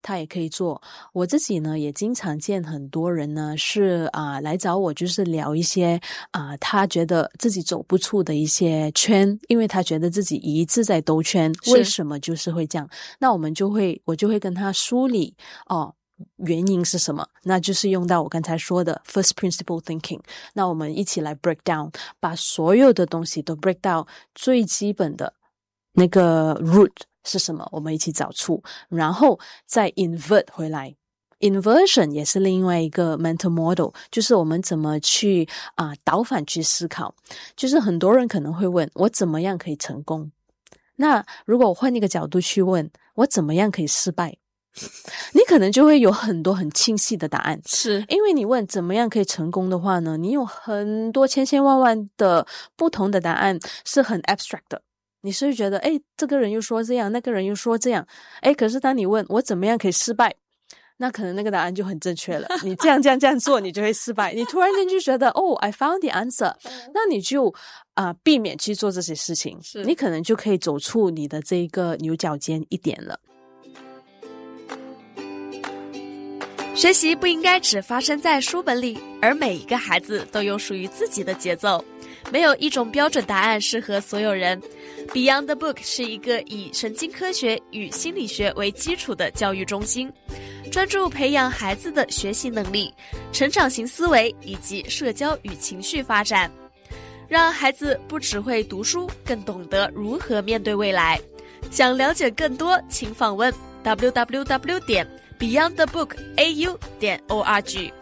他也可以做。我自己呢也经常见很多人呢是来找我，就是聊一些他觉得自己走不出的一些圈，因为他觉得自己一直在兜圈，为什么就是会这样？那我就会跟他梳理原因是什么？那就是用到我刚才说的 first principle thinking。那我们一起来 break down， 把所有的东西都 break down， 最基本的那个 root 是什么？我们一起找出，然后再 invert 回来。Inversion 也是另外一个 mental model， 就是我们怎么去倒反去思考。就是很多人可能会问，我怎么样可以成功？那如果我换一个角度去问，我怎么样可以失败？你可能就会有很多很清晰的答案。 是因为你问怎么样可以成功的话呢，你有很多千千万万的不同的答案，是很 abstract 的。你是会觉得这个人又说这样，那个人又说这样，可是当你问我怎么样可以失败，那可能那个答案就很正确了。你这样做你就会失败。你突然间就觉得I found the answer， 那你就避免去做这些事情，你可能就可以走出你的这个牛角尖一点了。 学习不应该只发生在书本里，而每一个孩子都有属于自己的节奏，没有一种标准答案适合所有人。Beyond the Book 是一个以神经科学与心理学为基础的教育中心，专注培养孩子的学习能力、成长型思维以及社交与情绪发展，让孩子不只会读书，更懂得如何面对未来。想了解更多，请访问 www.beyondthebookau.org。